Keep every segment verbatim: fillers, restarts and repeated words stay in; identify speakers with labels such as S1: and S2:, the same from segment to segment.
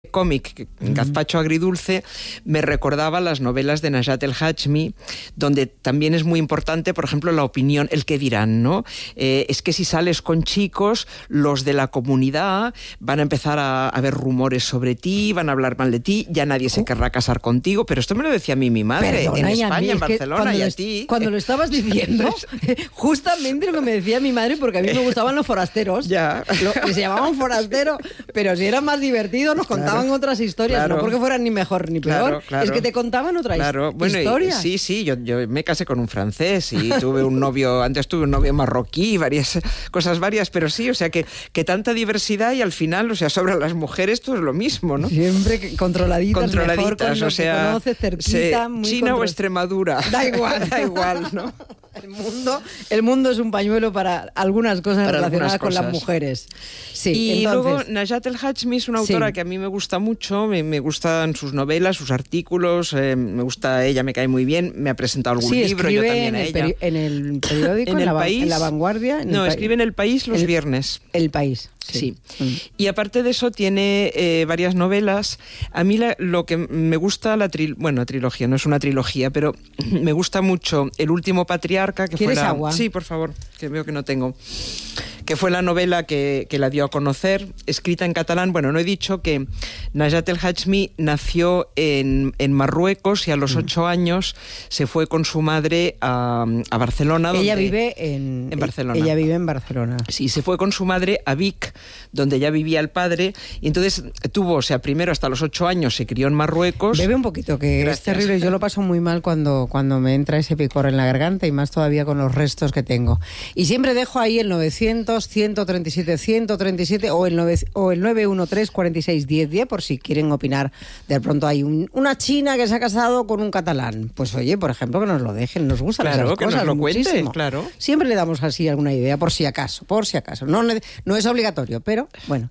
S1: cómic, Gazpacho Agridulce, me recordaba las novelas de Najat El Hachmi, donde también es muy importante, por ejemplo, la opinión, el que dirán, ¿no? Eh, es que si sales con chicos, los de la comunidad van a empezar a, a ver rumores sobre ti, van a hablar mal de ti, ya nadie se querrá casar contigo, pero esto me lo decía a mí mi madre,
S2: Perdona,
S1: en
S2: y a
S1: España,
S2: mí,
S1: en
S2: es que
S1: Barcelona, y a
S2: lo,
S1: ti.
S2: Cuando lo estabas diciendo, justamente lo que me decía mi madre, porque a mí me gustaban los forasteros,
S1: ya.
S2: Lo, que se llamaban forasteros, pero si era más divertido, nos contaban claro. otras historias, claro. no porque fueran ni mejor ni peor,
S1: claro, claro.
S2: es que te contaban otra
S1: claro. bueno,
S2: historia.
S1: Sí, sí, yo, yo me casé con un francés y tuve un novio, antes tuve un novio marroquí, varias cosas varias, pero sí, o sea que, que tanta diversidad y al final, o sea, sobre las mujeres todo es lo mismo, ¿no?
S2: Siempre que controladitas,
S1: controladitas
S2: mejor, con
S1: o sea,
S2: que conoces, cerquita,
S1: se,
S2: muy
S1: China
S2: control...
S1: o Extremadura.
S2: Da igual,
S1: da igual, ¿no?
S2: El mundo, el mundo es un pañuelo para algunas cosas
S1: para
S2: relacionadas
S1: algunas
S2: con
S1: cosas.
S2: las mujeres. Sí,
S1: y
S2: entonces...
S1: luego Najat El Hachmi es una autora
S2: sí.
S1: que a mí me gusta mucho, me, me gustan sus novelas, sus artículos, eh, me gusta ella, me cae muy bien, me ha presentado algún
S2: sí,
S1: libro, yo también
S2: en
S1: a
S2: el
S1: ella.
S2: Peri- en el periódico,
S1: en,
S2: en,
S1: el
S2: la,
S1: país,
S2: en la Vanguardia. En
S1: no,
S2: el
S1: escribe en El País los
S2: el,
S1: viernes.
S2: El País.
S1: Sí.
S2: sí. Mm.
S1: Y aparte de eso tiene eh, varias novelas. A mí la, lo que me gusta, la tri- bueno, trilogía, no es una trilogía, pero me gusta mucho El último patriarca, que fue la...
S2: agua?
S1: Sí, por favor, que veo que no tengo. Que fue la novela que, que la dio a conocer, escrita en catalán. Bueno, no he dicho que Najat El Hachmi nació en, en Marruecos y a los ocho mm. años se fue con su madre a, a Barcelona.
S2: Ella
S1: donde,
S2: vive en,
S1: en Barcelona.
S2: Ella vive en Barcelona.
S1: Sí, se fue con su madre a Vic, donde ya vivía el padre, y entonces tuvo, o sea, primero hasta los ocho años se crió en Marruecos.
S2: Bebe un poquito, que Gracias. Es terrible. Yo lo paso muy mal cuando, cuando me entra ese picor en la garganta y más todavía con los restos que tengo. Y siempre dejo ahí el novecientos, ciento treinta y siete, ciento treinta y siete o el, nueve, o el nueve uno tres, cuarenta y seis, diez, diez por si quieren opinar. De pronto hay un, una china que se ha casado con un catalán. Pues oye, por ejemplo, que nos lo dejen, nos gustan
S1: claro,
S2: esas
S1: que
S2: cosas
S1: nos lo
S2: muchísimo.
S1: Cuente, claro.
S2: Siempre le damos así alguna idea, por si acaso, por si acaso. No, no es obligatorio, pero bueno.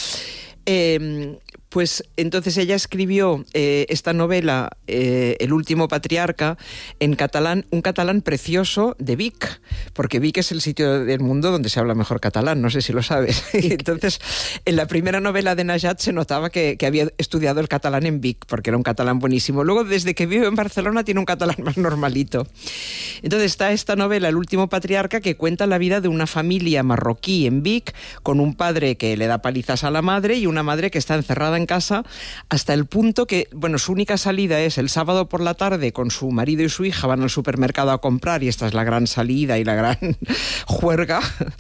S1: Eh, pues entonces ella escribió eh, esta novela, eh, El último patriarca, en catalán, un catalán precioso de Vic, porque Vic es el sitio del mundo donde se habla mejor catalán, no sé si lo sabes. Entonces, en la primera novela de Najat se notaba que, que había estudiado el catalán en Vic, porque era un catalán buenísimo. Luego, desde que vive en Barcelona, tiene un catalán más normalito. Entonces está esta novela, El último patriarca, que cuenta la vida de una familia marroquí en Vic, con un padre que le da palizas a la madre y una madre que está encerrada en casa hasta el punto que, bueno, su única salida es el sábado por la tarde con su marido y su hija, van al supermercado a comprar y esta es la gran salida y la gran juerga.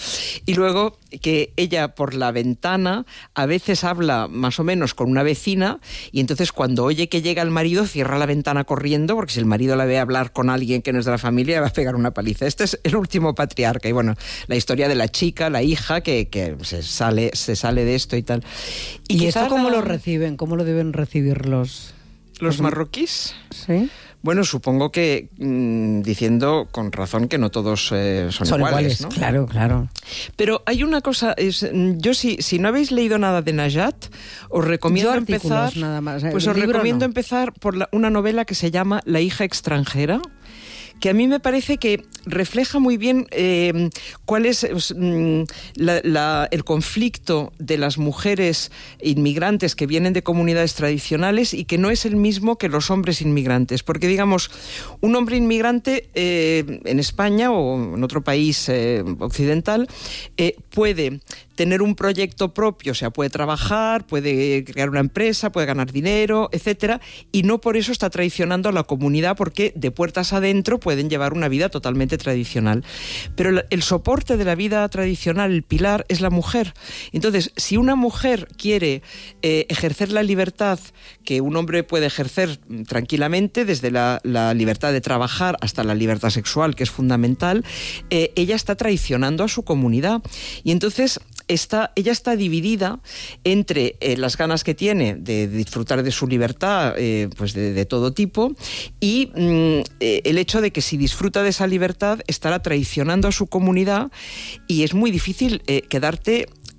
S1: Y luego que ella por la ventana a veces habla más o menos con una vecina y entonces cuando oye que llega el marido cierra la ventana corriendo porque si el marido la ve hablar con alguien que no es de la familia le va a pegar una paliza. Este es El último patriarca y bueno, la historia de la chica, la hija que, que se, sale, se sale de esto y tal.
S2: ¿Y, ¿Y esto cómo la... lo reciben? ¿Cómo lo deben recibir los...
S1: ¿Los marroquíes?
S2: Sí.
S1: Bueno, supongo que mmm, diciendo con razón que no todos eh, son,
S2: son iguales,
S1: iguales, ¿no?
S2: Claro, claro.
S1: Pero hay una cosa, es, yo si, si no habéis leído nada de Najat, os recomiendo empezar,
S2: nada más.
S1: pues os recomiendo
S2: no.
S1: empezar por la, una novela que se llama La hija extranjera, que a mí me parece que refleja muy bien eh, cuál es mm, la, la, el conflicto de las mujeres inmigrantes que vienen de comunidades tradicionales y que no es el mismo que los hombres inmigrantes. Porque, digamos, un hombre inmigrante eh, en España o en otro país eh, occidental eh, puede tener un proyecto propio, o sea, puede trabajar, puede crear una empresa, puede ganar dinero, etcétera, y no por eso está traicionando a la comunidad porque de puertas adentro pueden llevar una vida totalmente tradicional. Pero el soporte de la vida tradicional, el pilar, es la mujer. Entonces, si una mujer quiere eh, ejercer la libertad que un hombre puede ejercer tranquilamente, desde la, la libertad de trabajar hasta la libertad sexual, que es fundamental, eh, ella está traicionando a su comunidad. Y entonces Está, ella está dividida entre eh, las ganas que tiene de disfrutar de su libertad, eh, pues de, de todo tipo, y mm, eh, el hecho de que si disfruta de esa libertad estará traicionando a su comunidad y es muy difícil eh, quedarte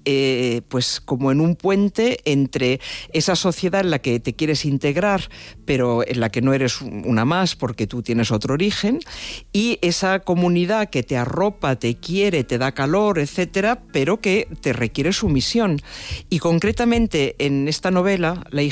S1: eh, pues como en un puente entre esa sociedad en la que te quieres integrar, pero en la que no eres una más porque tú tienes otro origen, y esa comunidad que te arropa, te quiere, te da calor, etcétera, pero que te requiere sumisión. Y concretamente en esta novela, La hija